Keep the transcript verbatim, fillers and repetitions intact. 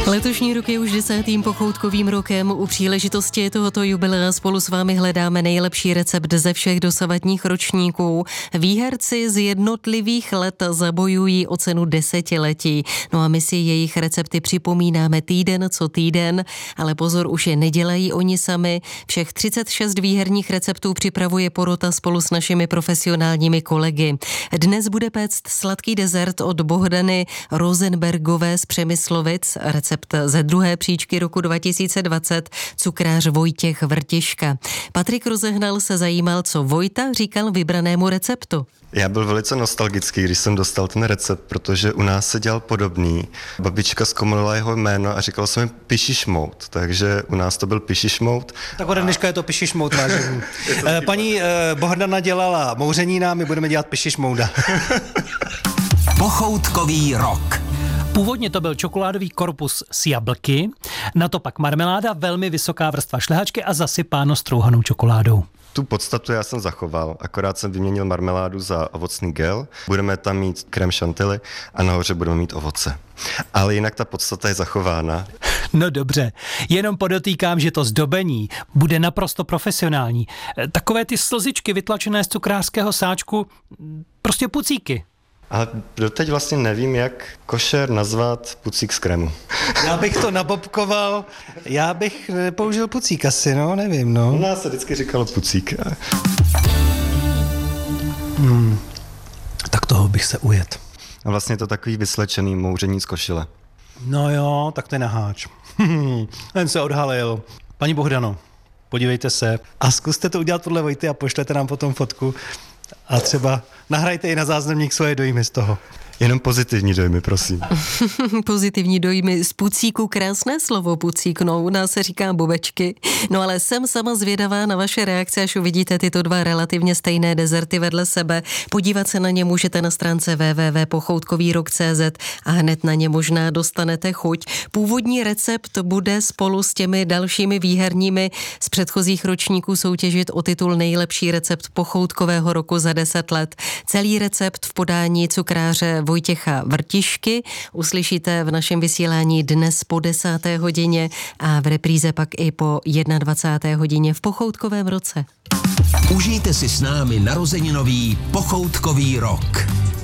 Letošní rok je už desátým pochoutkovým rokem. U příležitosti tohoto jubilea spolu s vámi hledáme nejlepší recept ze všech dosavadních ročníků. Výherci z jednotlivých let zabojují o cenu desetiletí. No a my si jejich recepty připomínáme týden co týden, ale pozor, už je nedělají oni sami. Všech třicet šest výherních receptů připravuje porota spolu s našimi profesionálními kolegy. Dnes bude péct sladký dezert od Bohdany Rosenbergové z Přemyslovic, recept ze druhé příčky roku dva tisíce dvacet, cukrář Vojtěch Vrtiška. Patrik Rozehnal se zajímal, co Vojta říkal vybranému receptu. Já byl velice nostalgický, když jsem dostal ten recept, protože u nás se dělal podobný. Babička zkomolila jeho jméno a říkala se mi pišišmout, takže u nás to byl pišišmout. Tak ode dneška je to pišišmout, vážení. Paní Bohdana dělala mouřenína, my budeme dělat pišišmouda. Pochoutkový rok. Původně to byl čokoládový korpus s jablky, na to pak marmeláda, velmi vysoká vrstva šlehačky a zasypáno strouhanou čokoládou. Tu podstatu já jsem zachoval, akorát jsem vyměnil marmeládu za ovocný gel, budeme tam mít krém chantilly a nahoře budeme mít ovoce. Ale jinak ta podstata je zachována. No dobře, jenom podotýkám, že to zdobení bude naprosto profesionální. Takové ty slzičky vytlačené z cukrářského sáčku, prostě pucíky. Ale doteď vlastně nevím, jak košer nazvat pucík z krému. Já bych to nabobkoval, já bych nepoužil pucík asi, no, nevím, no. U nás se vždycky říkalo pucík. Hmm, tak toho bych se ujet. A vlastně je to takový vyslečený mouření z košile. No jo, tak to je naháč. Ten se odhalil. Paní Bohdano, podívejte se a zkuste to udělat podle Vojty a pošlete nám potom fotku. A třeba nahrajte i na záznamník svoje dojmy z toho. Jenom pozitivní dojmy, prosím. Pozitivní dojmy z pucíku, krásné slovo pucík, no u nás se říká bubečky. No ale jsem sama zvědavá na vaše reakce, až uvidíte tyto dva relativně stejné dezerty vedle sebe. Podívat se na ně můžete na stránce w w w tečka pochoutkový rok tečka c z a hned na ně možná dostanete chuť. Původní recept bude spolu s těmi dalšími výherními z předchozích ročníků soutěžit o titul nejlepší recept pochoutkového roku za deset let. Celý recept v podání cukráře Vojtěcha Vrtišky uslyšíte v našem vysílání dnes po desáté hodině a v repríze pak i po dvacáté jedné hodině v pochoutkovém roce. Užijte si s námi narozeninový pochoutkový rok.